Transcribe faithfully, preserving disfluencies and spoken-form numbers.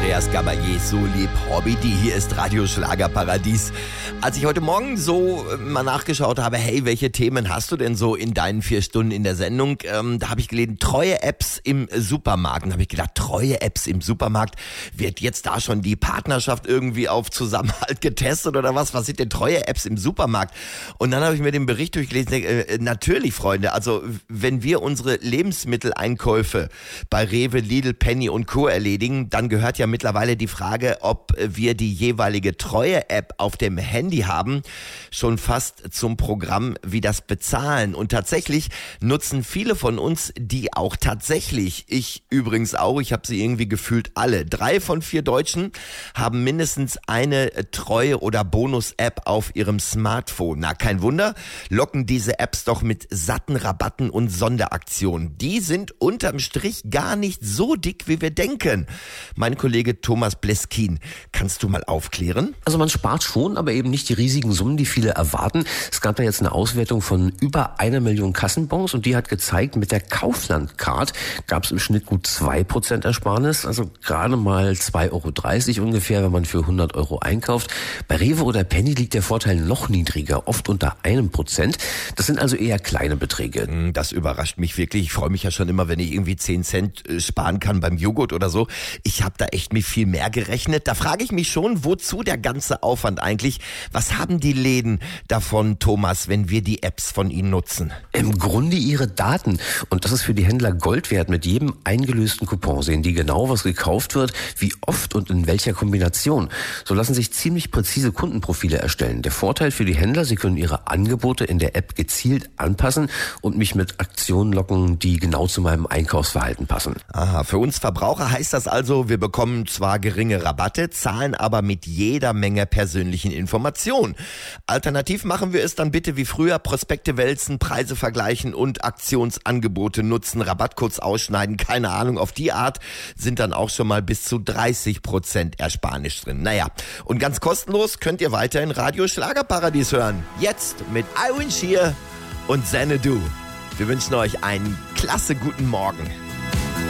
Andreas Gabalier, so lieb Hobby, die hier ist Radio Schlagerparadies. Als ich heute Morgen so mal nachgeschaut habe, hey, welche Themen hast du denn so in deinen vier Stunden in der Sendung? Ähm, da habe ich gelesen, treue Apps im Supermarkt. Da habe ich gedacht, treue Apps im Supermarkt, wird jetzt da schon die Partnerschaft irgendwie auf Zusammenhalt getestet oder was? Was sind denn treue Apps im Supermarkt? Und dann habe ich mir den Bericht durchgelesen, äh, natürlich, Freunde, also wenn wir unsere Lebensmitteleinkäufe bei Rewe, Lidl, Penny und Co. erledigen, dann gehört ja mittlerweile die Frage, ob wir die jeweilige Treue-App auf dem Handy haben, schon fast zum Programm wie das Bezahlen. Und tatsächlich nutzen viele von uns die auch tatsächlich. Ich übrigens auch, ich habe sie irgendwie gefühlt alle. Drei von vier Deutschen haben mindestens eine Treue- oder Bonus-App auf ihrem Smartphone. Na, kein Wunder, locken diese Apps doch mit satten Rabatten und Sonderaktionen. Die sind unterm Strich gar nicht so dick, wie wir denken. Mein Kollege Thomas Bleskin, kannst du mal aufklären? Also man spart schon, aber eben nicht die riesigen Summen, die viele erwarten. Es gab da jetzt eine Auswertung von über einer Million Kassenbons und die hat gezeigt, mit der Kaufland-Card gab es im Schnitt gut zwei Prozent Ersparnis, also gerade mal zwei Euro dreißig ungefähr, wenn man für hundert Euro einkauft. Bei Rewe oder Penny liegt der Vorteil noch niedriger, oft unter einem Prozent. Das sind also eher kleine Beträge. Das überrascht mich wirklich. Ich freue mich ja schon immer, wenn ich irgendwie zehn Cent sparen kann beim Joghurt oder so. Ich habe da echt mit viel mehr gerechnet. Da frage ich mich schon, wozu der ganze Aufwand eigentlich? Was haben die Läden davon, Thomas, wenn wir die Apps von ihnen nutzen? Im Grunde ihre Daten. Und das ist für die Händler Gold wert. Mit jedem eingelösten Coupon sehen die genau, was gekauft wird, wie oft und in welcher Kombination. So lassen sich ziemlich präzise Kundenprofile erstellen. Der Vorteil für die Händler, sie können ihre Angebote in der App gezielt anpassen und mich mit Aktionen locken, die genau zu meinem Einkaufsverhalten passen. Aha, für uns Verbraucher heißt das also, wir bekommen zwar geringe Rabatte, zahlen aber mit jeder Menge persönlichen Informationen. Alternativ machen wir es dann bitte wie früher, Prospekte wälzen, Preise vergleichen und Aktionsangebote nutzen, Rabattcodes ausschneiden, keine Ahnung, auf die Art sind dann auch schon mal bis zu dreißig Prozent Ersparnis drin. Naja, und ganz kostenlos könnt ihr weiterhin Radio Schlagerparadies hören. Jetzt mit I Win Sheer und Xanadu. Wir wünschen euch einen klasse guten Morgen.